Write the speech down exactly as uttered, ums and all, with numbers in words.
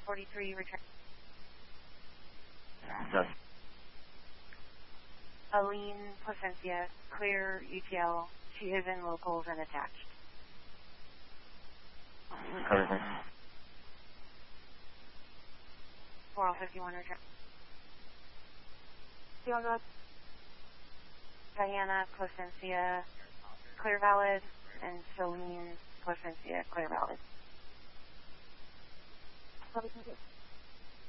forty-three, return. Yes. Aline Placencia, clear U T L. She is in locals and attached. Everything. four oh fifty-one, return. Diana Placencia, clear valid, and Celine Placencia, clear valid.